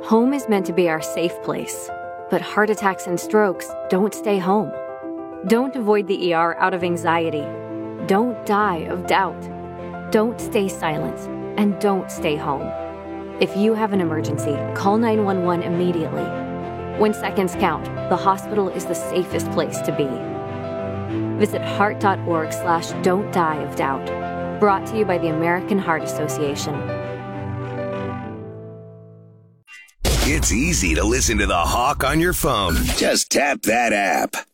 Home is meant to be our safe place, but heart attacks and strokes don't stay home. Don't avoid the ER out of anxiety. Don't die of doubt. Don't stay silent, and don't stay home. If you have an emergency, call 911 immediately. When seconds count, the hospital is the safest place to be. Visit heart.org/don't die of doubt. Brought to you by the American Heart Association. It's easy to listen to The Hawk on your phone. Just tap that app.